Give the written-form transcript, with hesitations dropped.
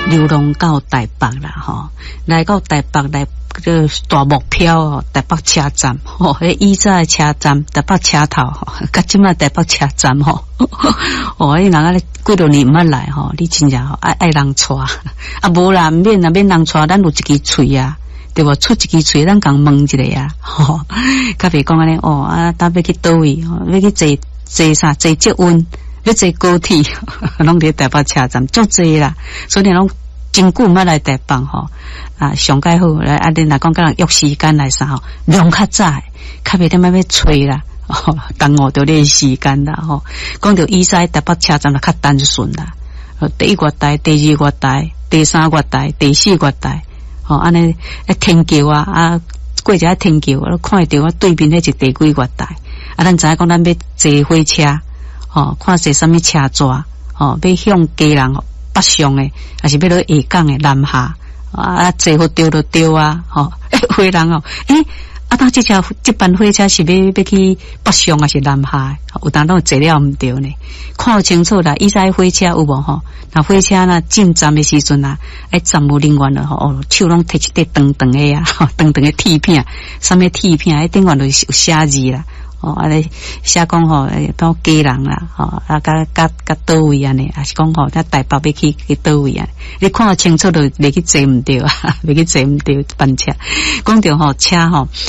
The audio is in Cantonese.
流浪到台北啦吼，来到台北来个大目标哦，台北车站吼，迄以前的车站台北车头吼，甲即卖台北车站吼，哦，迄人啊几多年毋捌来吼，你真正吼爱人带，啊无啦，免人带，咱有一支喙啊，对无？出一支喙，咱共问一下啊，吼，较袂讲安尼哦啊，搭要去倒位，要去坐啥？坐捷运，要坐高铁，拢伫台北车站，足济啦，所以拢真久毋捌来台北吼。啊，上介好来啊！恁若讲甲人约时间来啥吼，量较早，较袂点要催啦，耽误着你时间啦吼。讲到以前台北车站就较单纯啦，第一月台、第二月台、第三月台、第四月台，吼安尼天桥啊，过一下天桥，看会到我对面迄是第几月台。啊，咱知影讲咱要坐火车，吼，看坐啥物车座，吼，要向家人北上诶，还是要落下港诶南下。啊，坐好丢就丢啊，吼！火人哦，啊，当这班火车是要去北上还是南下？有当拢坐了毋对呢，看清楚啦。以前火车有无吼？那火车那进站的时阵啊，站务人员了吼，哦，手拢摕一块长长的啊，长长的铁片，啥物铁片？顶面就有写字啦。哦，啊咧写讲吼，当家人啦，吼啊，甲倒位安尼，还是讲吼，咱台北要去倒位啊？你看清楚就袂去坐毋对啊，袂去坐毋对班车。讲着吼车吼，